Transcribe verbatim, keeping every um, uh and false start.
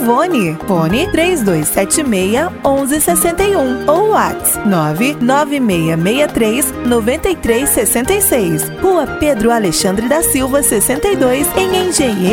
telefone fone três dois sete seis, um um seis um ou WhatsApp nove nove seis seis três, nove três seis seis. Rua Pedro Alexandre da Silva, sessenta e dois, em Engenheiro